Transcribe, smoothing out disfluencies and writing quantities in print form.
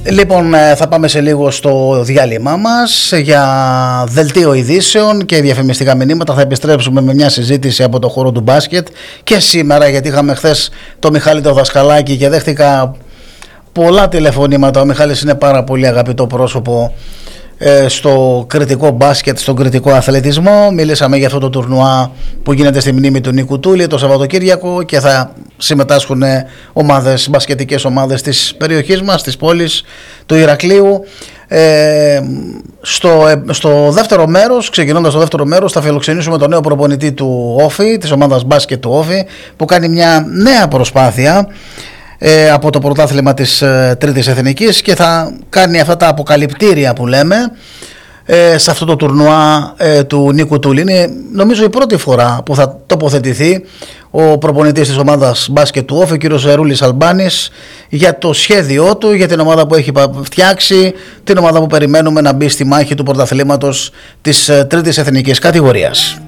Λοιπόν, θα πάμε σε λίγο στο διάλειμμά μας για δελτίο ειδήσεων και διαφημιστικά μηνύματα. Θα επιστρέψουμε με μια συζήτηση από το χώρο του μπάσκετ και σήμερα, γιατί είχαμε χθες το Μιχάλη το Δασκαλάκη και δέχτηκα πολλά τηλεφωνήματα. Ο Μιχάλης είναι πάρα πολύ αγαπητό πρόσωπο στο κριτικό μπάσκετ, στον κριτικό αθλητισμό. Μιλήσαμε για αυτό το τουρνουά που γίνεται στη μνήμη του Νίκου Τούλη το Σαββατοκύριακο και θα συμμετάσχουν ομάδες, μπασκετικές ομάδες της περιοχής μας, της πόλης του Ηρακλείου. Στο δεύτερο μέρος, ξεκινώντας το δεύτερο μέρος, θα φιλοξενήσουμε τον νέο προπονητή του Όφη, της ομάδας μπάσκετ του Όφη, που κάνει μια νέα προσπάθεια από το πρωτάθλημα της Τρίτης Εθνικής και θα κάνει αυτά τα αποκαλυπτήρια που λέμε σε αυτό το τουρνουά του Νίκου Τούλη. Είναι νομίζω η πρώτη φορά που θα τοποθετηθεί ο προπονητής της ομάδας μπάσκετ του Όφη, ο κύριος Ρούλης Αλμπάνης, για το σχέδιό του, για την ομάδα που έχει φτιάξει, την ομάδα που περιμένουμε να μπει στη μάχη του πρωταθλήματος της Τρίτης Εθνικής κατηγορίας.